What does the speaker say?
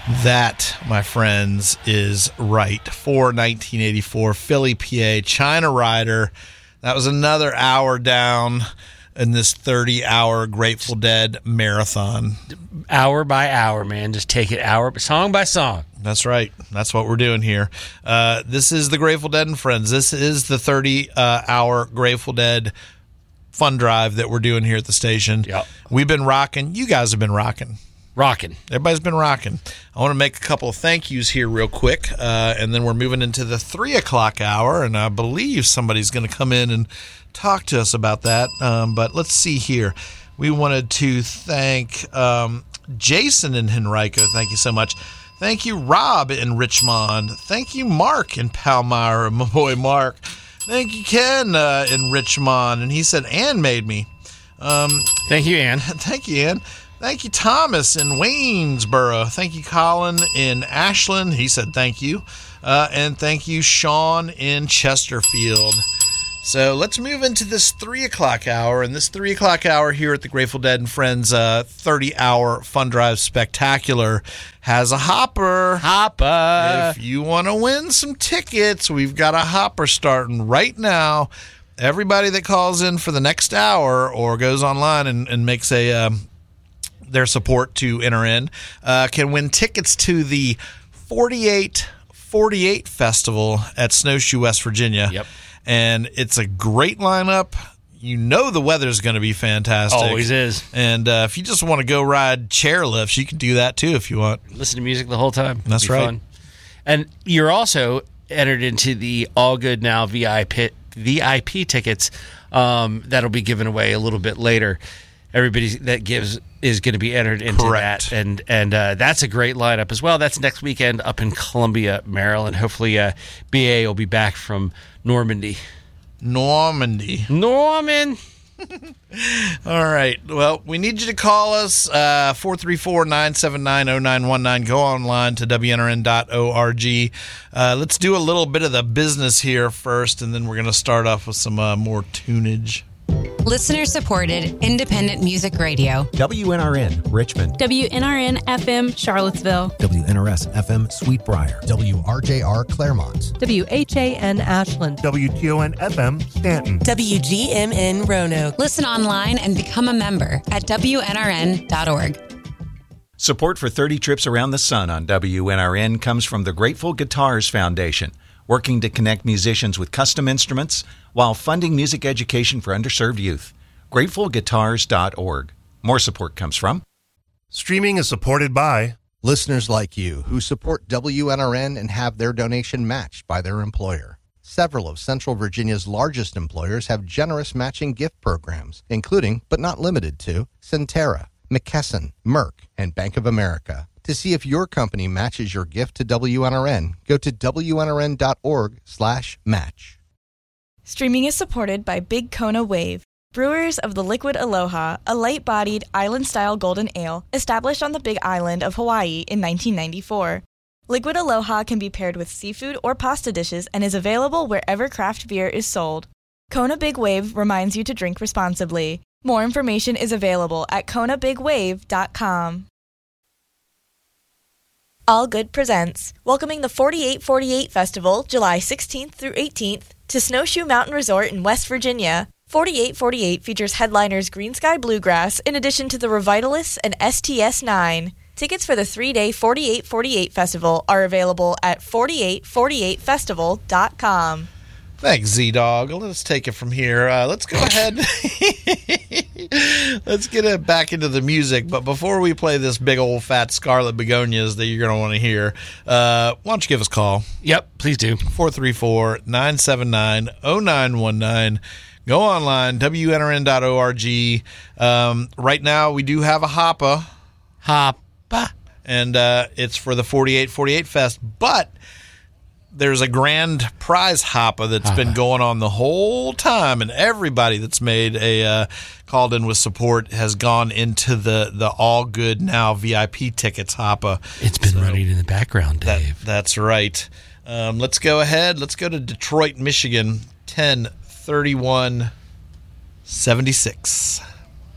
That, my friends, is right. For 1984, Philly, PA, China Rider. That was another hour down in this 30-hour Grateful Dead marathon. Hour by hour, man. Just take it song by song. That's right. That's what we're doing here. This is the Grateful Dead and Friends. This is the 30-hour Grateful Dead fun drive that we're doing here at the station. Yep. We've been rocking. You guys have been rocking. Everybody's been rocking. I want to make a couple of thank yous here real quick, and then we're moving into the 3 o'clock hour, and I believe somebody's going to come in and talk to us about that. But let's see here. We wanted to thank Jason in Henrico. Thank you so much. Thank you, Rob in Richmond. Thank you, Mark in Palmyra, my boy Mark. Thank you, Ken in Richmond. And he said, Ann made me. Thank you, Ann. Thank you, Ann. Thank you, Thomas in Waynesboro. Thank you, Colin in Ashland. He said thank you. And thank you, Sean in Chesterfield. So let's move into this 3 o'clock hour. And this 3 o'clock hour here at the Grateful Dead and Friends 30-hour Fun Drive Spectacular has a hopper. If you want to win some tickets, we've got a hopper starting right now. Everybody that calls in for the next hour or goes online and makes their support to enter in can win tickets to the 4848 Festival at Snowshoe, West Virginia. Yep. And it's a great lineup. You know the weather's going to be fantastic. Always is. And if you just want to go ride chairlifts, you can do that too if you want. Listen to music the whole time. That's right. Fun. And you're also entered into the All Good Now VIP tickets that'll be given away a little bit later. Everybody that gives is going to be entered into Correct. that. And that's a great lineup as well. That's next weekend up in Columbia, Maryland. Hopefully BA will be back from Normandy. Norman. All right. Well, we need you to call us 434-979-0919. Go online to WNRN.org. Let's do a little bit of the business here first, and then we're going to start off with some more tunage. Listener-supported, independent music radio. WNRN, Richmond. WNRN FM, Charlottesville. WNRS FM, Sweetbriar. WRJR, Claremont. WHAN, Ashland. WTON FM, Stanton. WGMN, Roanoke. Listen online and become a member at WNRN.org. Support for 30 Trips Around the Sun on WNRN comes from the Grateful Guitars Foundation, working to connect musicians with custom instruments while funding music education for underserved youth. GratefulGuitars.org. More support comes from... Streaming is supported by... listeners like you who support WNRN and have their donation matched by their employer. Several of Central Virginia's largest employers have generous matching gift programs, including, but not limited to, Centera, McKesson, Merck, and Bank of America. To see if your company matches your gift to WNRN, go to WNRN.org/match. Streaming is supported by Big Kona Wave, brewers of the Liquid Aloha, a light-bodied, island-style golden ale established on the Big Island of Hawaii in 1994. Liquid Aloha can be paired with seafood or pasta dishes and is available wherever craft beer is sold. Kona Big Wave reminds you to drink responsibly. More information is available at konabigwave.com. All Good presents, welcoming the 4848 Festival, July 16th through 18th, to Snowshoe Mountain Resort in West Virginia. 4848 features headliners Green Sky Bluegrass in addition to the Revitalists and STS-9. Tickets for the 3-day 4848 Festival are available at 4848festival.com. Thanks, Z-Dog. Let's take it from here. Let's go ahead. Let's get it back into the music. But before we play this big old fat Scarlet Begonias that you're going to want to hear, why don't you give us a call? Yep, please do. 434-979-0919. Go online, WNRN.org. Right now, we do have a hoppa. And it's for the 4848 Fest. But there's a grand prize hoppa that's been going on the whole time, and everybody that's made a called in with support has gone into the All Good Now VIP tickets hoppa. It's been running in the background, Dave. That's right. Let's go ahead. Let's go to Detroit, Michigan, 103176.